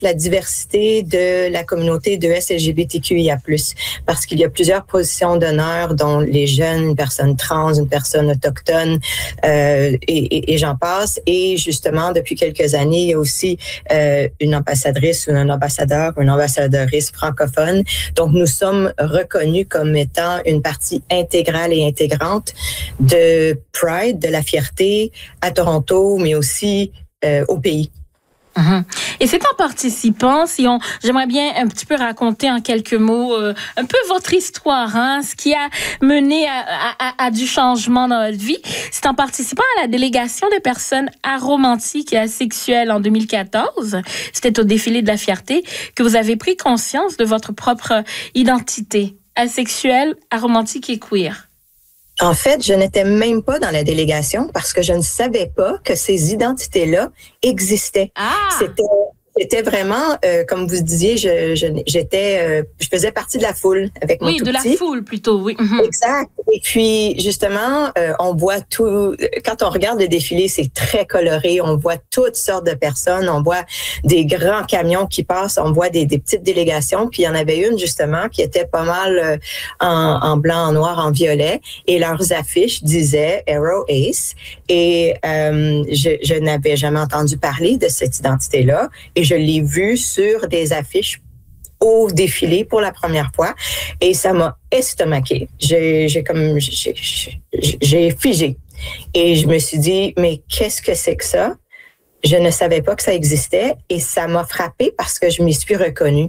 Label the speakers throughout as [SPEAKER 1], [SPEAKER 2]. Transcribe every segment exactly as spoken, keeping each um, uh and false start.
[SPEAKER 1] la diversité de la communauté de S L G B T Q I A plus, parce qu'il y a plusieurs positions d'honneur, dont les jeunes, une personne trans, une personne autochtone, euh, et, et, et j'en passe. Et justement, depuis quelques années, il y a aussi euh, une ambassadrice ou un ambassadeur ou une ambassadrice francophone. Donc, nous sommes reconnus comme étant une partie intégrale et intégrante de Pride, de la fierté à Toronto, mais aussi euh, au pays.
[SPEAKER 2] Mmh. Et c'est en participant, si on, j'aimerais bien un petit peu raconter en quelques mots euh, un peu votre histoire, hein, ce qui a mené à, à, à du changement dans votre vie. C'est en participant à la délégation des personnes aromantiques et asexuelles en deux mille quatorze, c'était au défilé de la fierté, que vous avez pris conscience de votre propre identité asexuelle, aromantique et queer.
[SPEAKER 1] En fait, je n'étais même pas dans la délégation parce que je ne savais pas que ces identités-là existaient.
[SPEAKER 2] Ah!
[SPEAKER 1] C'était, c'était vraiment, euh, comme vous disiez, je, je, j'étais, euh, je faisais partie de la foule avec mon
[SPEAKER 2] oui,
[SPEAKER 1] tout
[SPEAKER 2] de
[SPEAKER 1] petit.
[SPEAKER 2] la foule plutôt, oui. Mm-hmm.
[SPEAKER 1] Exact. Et puis, justement, euh, on voit tout, quand on regarde le défilé, c'est très coloré. On voit toutes sortes de personnes. On voit des grands camions qui passent. On voit des, des petites délégations. Puis, il y en avait une, justement, qui était pas mal euh, en, en blanc, en noir, en violet. Et leurs affiches disaient Aro Ace. Et euh, je, je n'avais jamais entendu parler de cette identité-là. Et je l'ai vue sur des affiches au défilé pour la première fois et ça m'a estomaqué. J'ai, j'ai comme j'ai, j'ai, j'ai figé et je me suis dit mais qu'est-ce que c'est que ça? Je ne savais pas que ça existait et ça m'a frappée parce que je m'y suis reconnue.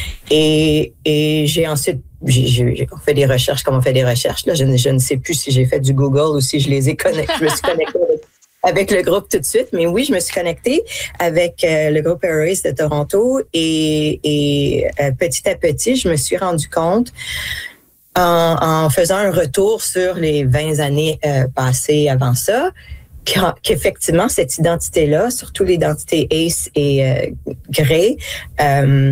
[SPEAKER 1] Et, et j'ai ensuite j'ai, j'ai fait des recherches comme on fait des recherches là. Je, je ne sais plus si j'ai fait du Google ou si je les ai connectés. Je me suis connectée avec avec le groupe tout de suite, mais oui, je me suis connectée avec euh, le groupe Aro Ace de Toronto et, et euh, petit à petit, je me suis rendu compte en, en faisant un retour sur les vingt années euh, passées avant ça, qu'effectivement, cette identité-là, surtout l'identité Ace et euh, Grey, euh,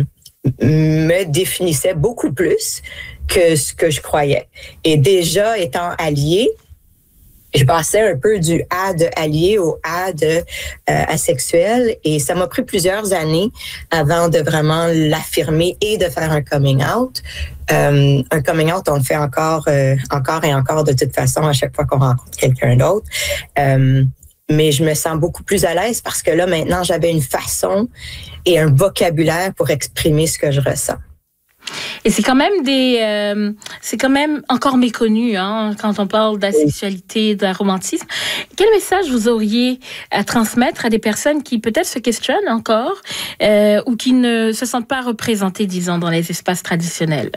[SPEAKER 1] me définissait beaucoup plus que ce que je croyais. Et déjà, étant alliée, je passais un peu du A de allié au A de euh, asexuel et ça m'a pris plusieurs années avant de vraiment l'affirmer et de faire un coming out. Euh, un coming out, on le fait encore, euh, encore et encore de toute façon à chaque fois qu'on rencontre quelqu'un d'autre. Euh, mais je me sens beaucoup plus à l'aise parce que là, maintenant, j'avais une façon et un vocabulaire pour exprimer ce que je ressens.
[SPEAKER 2] Et c'est quand même des, euh, c'est quand même encore méconnu, hein, quand on parle d'asexualité, d'aromantisme. Quel message vous auriez à transmettre à des personnes qui peut-être se questionnent encore euh, ou qui ne se sentent pas représentées, disons, dans les espaces traditionnels?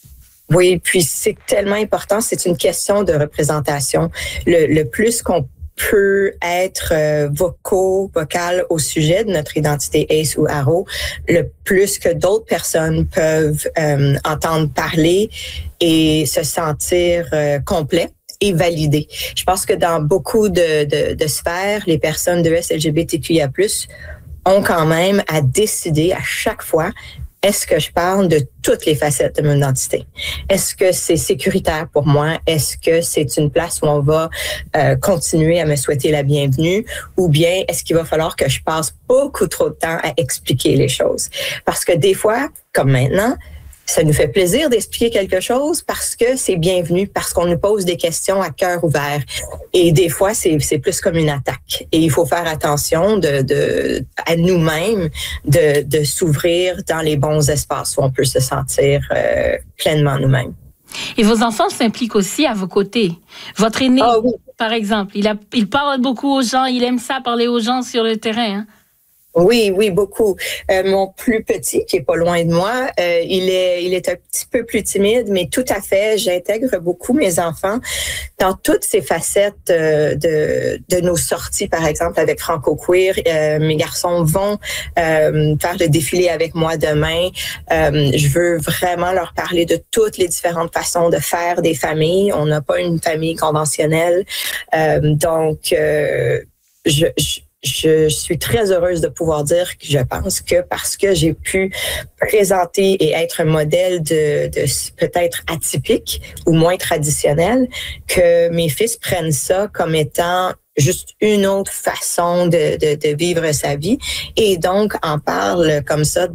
[SPEAKER 1] Oui, puis c'est tellement important. C'est une question de représentation. Le, le plus qu'on peut être euh, vocaux, vocal au sujet de notre identité Ace ou Aro, le plus que d'autres personnes peuvent euh, entendre parler et se sentir euh, complet et validé. Je pense que dans beaucoup de, de, de sphères, les personnes de S L G B T Q I A plus, ont quand même à décider à chaque fois est-ce que je parle de toutes les facettes de mon identité? Est-ce que c'est sécuritaire pour moi? Est-ce que c'est une place où on va euh, continuer à me souhaiter la bienvenue? Ou bien est-ce qu'il va falloir que je passe beaucoup trop de temps à expliquer les choses? Parce que des fois, comme maintenant, ça nous fait plaisir d'expliquer quelque chose parce que c'est bienvenu, parce qu'on nous pose des questions à cœur ouvert. Et des fois, c'est, c'est plus comme une attaque. Et il faut faire attention de, de, à nous-mêmes de, de s'ouvrir dans les bons espaces où on peut se sentir euh, pleinement nous-mêmes.
[SPEAKER 2] Et vos enfants s'impliquent aussi à vos côtés. Votre aîné,
[SPEAKER 1] ah, oui.
[SPEAKER 2] par exemple, il, a, il parle beaucoup aux gens, il aime ça, parler aux gens sur le terrain, hein?
[SPEAKER 1] Oui, oui, beaucoup. Euh, mon plus petit, qui est pas loin de moi, euh, il est, il est un petit peu plus timide, mais tout à fait, j'intègre beaucoup mes enfants dans toutes ces facettes euh, de, de nos sorties, par exemple, avec Franco Queer. Euh, mes garçons vont euh, faire le défilé avec moi demain. Euh, je veux vraiment leur parler de toutes les différentes façons de faire des familles. On n'a pas une famille conventionnelle. Euh, donc, euh, je, je Je suis très heureuse de pouvoir dire que je pense que parce que j'ai pu présenter et être un modèle de, de peut-être atypique ou moins traditionnel, que mes fils prennent ça comme étant juste une autre façon de, de, de vivre sa vie et donc en parlent comme ça